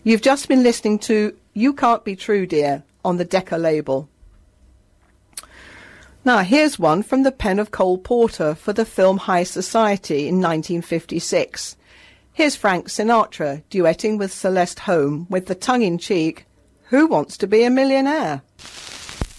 You've just been listening to You Can't Be True, Dear on the Decca label. Now, here's one from the pen of Cole Porter for the film High Society in 1956. Here's Frank Sinatra duetting with Celeste Holm with the tongue-in-cheek, Who Wants to Be a Millionaire?